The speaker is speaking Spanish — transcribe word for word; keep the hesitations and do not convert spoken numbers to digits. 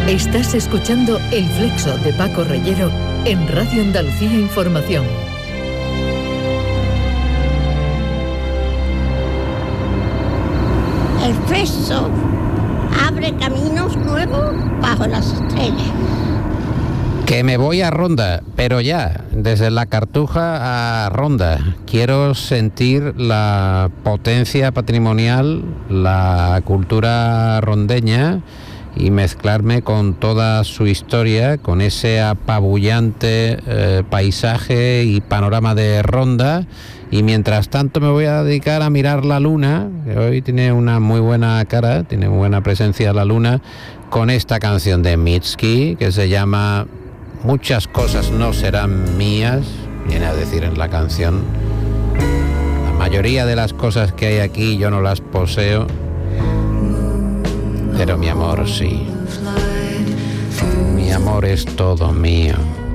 Estás escuchando El Flexo de Paco Reyero en Radio Andalucía Información. El Flexo abre caminos nuevos bajo las estrellas. Que me voy a Ronda, pero ya, desde la Cartuja a Ronda. Quiero sentir la potencia patrimonial, la cultura rondeña y mezclarme con toda su historia, con ese apabullante eh, paisaje y panorama de Ronda. Y mientras tanto me voy a dedicar a mirar la luna, que hoy tiene una muy buena cara, tiene muy buena presencia la luna, con esta canción de Mitski que se llama Muchas cosas no serán mías, viene a decir en la canción. La mayoría de las cosas que hay aquí yo no las poseo, pero mi amor sí. Mi amor es todo mío.